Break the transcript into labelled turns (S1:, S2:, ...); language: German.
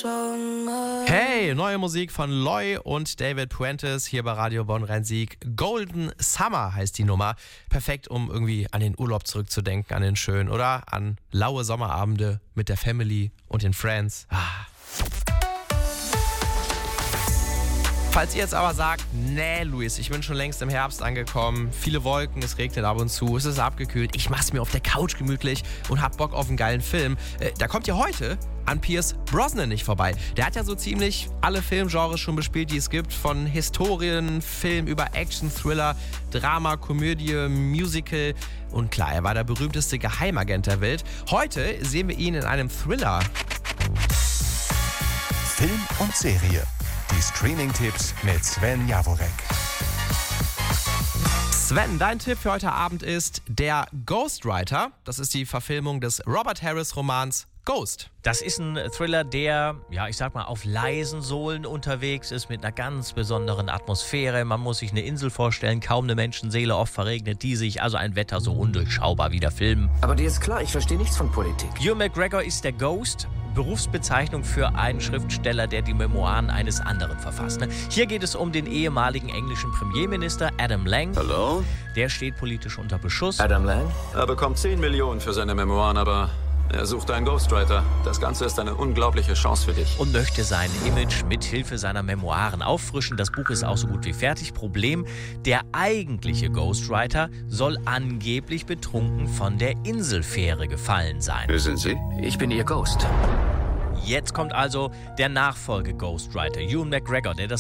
S1: Hey, neue Musik von Loy und David Puentes hier bei Radio Bonn-Rhein-Sieg. Golden Summer heißt die Nummer. Perfekt, um irgendwie an den Urlaub zurückzudenken, an den schönen, oder? An laue Sommerabende mit der Family und den Friends. Falls ihr jetzt aber sagt, nee, Luis, ich bin schon längst im Herbst angekommen, viele Wolken, es regnet ab und zu, es ist abgekühlt, ich mach's mir auf der Couch gemütlich und hab Bock auf einen geilen Film, da kommt ihr heute an Pierce Brosnan nicht vorbei. Der hat ja so ziemlich alle Filmgenres schon bespielt, die es gibt, von Historienfilm über Action, Thriller, Drama, Komödie, Musical und klar, er war der berühmteste Geheimagent der Welt. Heute sehen wir ihn in einem Thriller.
S2: Film und Serie. Die Streaming-Tipps mit Sven Jaworek.
S1: Sven, dein Tipp für heute Abend ist der Ghostwriter. Das ist die Verfilmung des Robert Harris-Romans Ghost.
S3: Das ist ein Thriller, der, ich sag mal, auf leisen Sohlen unterwegs ist, mit einer ganz besonderen Atmosphäre. Man muss sich eine Insel vorstellen, kaum eine Menschenseele, oft verregnet die sich, also ein Wetter so undurchschaubar wie der Film.
S4: Aber dir ist klar, ich verstehe nichts von Politik.
S3: Ewan McGregor ist der Ghost, Berufsbezeichnung für einen Schriftsteller, der die Memoiren eines anderen verfasst. Hier geht es um den ehemaligen englischen Premierminister Adam Lang.
S5: Hallo?
S3: Der steht politisch unter Beschuss.
S4: Adam Lang?
S5: Er bekommt 10 Millionen für seine Memoiren, aber er sucht einen Ghostwriter. Das Ganze ist eine unglaubliche Chance für dich.
S3: Und möchte sein Image mit Hilfe seiner Memoiren auffrischen. Das Buch ist auch so gut wie fertig. Problem, der eigentliche Ghostwriter soll angeblich betrunken von der Inselfähre gefallen sein.
S5: Wer sind Sie?
S4: Ich bin Ihr Ghost.
S3: Jetzt kommt also der Nachfolge-Ghostwriter, Ewan McGregor, der das